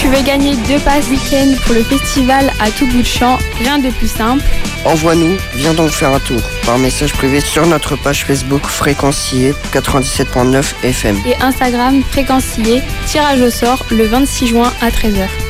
Tu veux gagner 2 passes week-end pour le festival à tout bout de champ, rien de plus simple. Envoie-nous, viens donc faire un tour par message privé sur notre page Facebook Fréquencier 97.9 FM et Instagram Fréquencier, tirage au sort le 26 juin à 13h.